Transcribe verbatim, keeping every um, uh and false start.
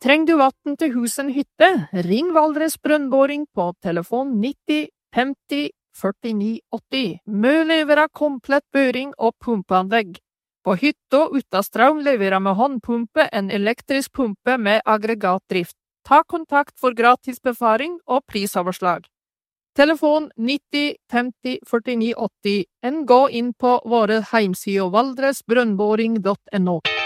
Treng du vatten til husen hytte? Ring Valdres Brønnboring på telefon nitti femti førtini åtti. Mø leverer komplett børing og pumpeanlegg. På hytta Uttastraum leverer med håndpumpe en elektrisk pumpe med aggregatdrift. Ta kontakt for gratis befaring og prisoverslag. Telefon nitti femti førtini åtti. En gå inn på våre heimsider valdresbrønnboring punktum no.